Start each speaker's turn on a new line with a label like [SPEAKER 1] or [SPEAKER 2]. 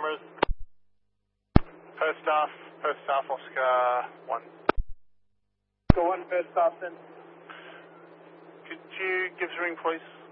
[SPEAKER 1] cameras. First staff, Oscar 1.
[SPEAKER 2] Go 1, first staff then.
[SPEAKER 1] Could you give us a ring, please?